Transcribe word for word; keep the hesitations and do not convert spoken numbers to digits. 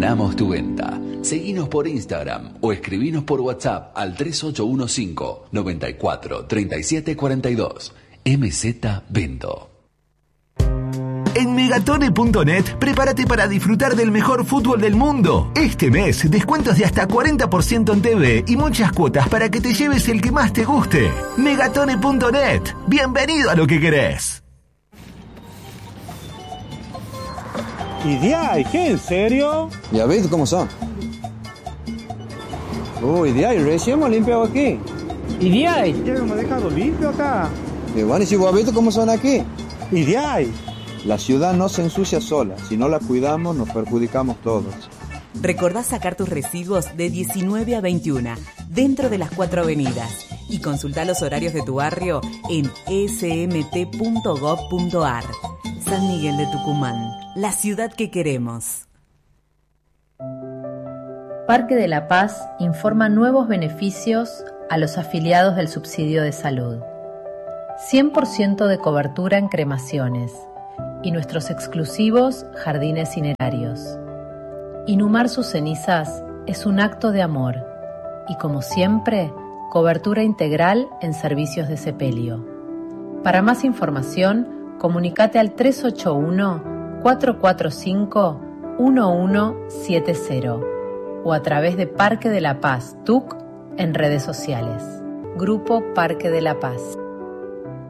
Gestionamos tu venta. Seguinos por Instagram o escribinos por WhatsApp al tres ocho uno cinco, nueve cuatro, tres siete cuatro dos. M Z Vendo. En Megatone punto net, prepárate para disfrutar del mejor fútbol del mundo. Este mes, descuentos de hasta cuarenta por ciento en T V y muchas cuotas para que te lleves el que más te guste. Megatone punto net. Bienvenido a lo que querés. ¿Y de qué? ¿En serio? Ya ves cómo son. Uy, de ahí, recién hemos limpiado aquí. ¿Y de ahí? Ya hemos dejado limpio acá. Y bueno, ¿y si vos has visto cómo son aquí? ¿Y de ahí? La ciudad no se ensucia sola. Si no la cuidamos, nos perjudicamos todos. Recordá sacar tus residuos de diecinueve a veintiuna, dentro de las cuatro avenidas. Y consultá los horarios de tu barrio en e s m t punto gov punto a r. San Miguel de Tucumán, la ciudad que queremos. Parque de la Paz informa nuevos beneficios a los afiliados del subsidio de salud. cien por ciento de cobertura en cremaciones y nuestros exclusivos jardines cinerarios. Inhumar sus cenizas es un acto de amor y, como siempre, cobertura integral en servicios de sepelio. Para más información, comunicate al tres ocho uno, cuatro cuatro cinco, uno uno siete cero o a través de Parque de la Paz T U C en redes sociales. Grupo Parque de la Paz.